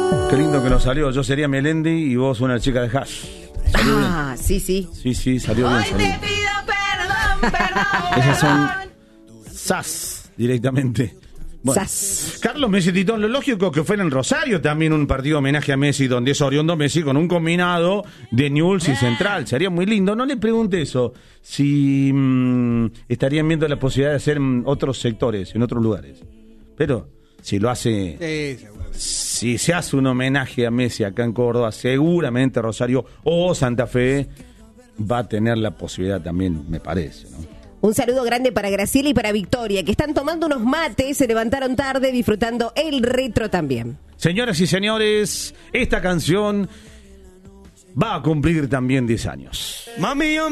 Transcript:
Qué lindo que nos salió. Yo sería Melendi y vos una chica de Hash. ¿Salió bien? Sí. Sí, salió bien. Hoy te pido perdón. Esas son SAS directamente. Bueno, Sas. Carlos Messi Titón, lo lógico que fuera en Rosario también un partido homenaje a Messi donde es oriundo Messi con un combinado de Newell's y Central. Sería muy lindo. No le pregunte eso, si estarían viendo la posibilidad de hacer en otros sectores, en otros lugares. Pero si lo hace, Sí, seguro. si se hace un homenaje a Messi acá en Córdoba, seguramente Rosario o Santa Fe va a tener la posibilidad también, me parece, ¿no? Un saludo grande para Graciela y para Victoria, que están tomando unos mates, se levantaron tarde disfrutando el retro también. Señoras y señores, esta canción va a cumplir también 10 años. Mami, yo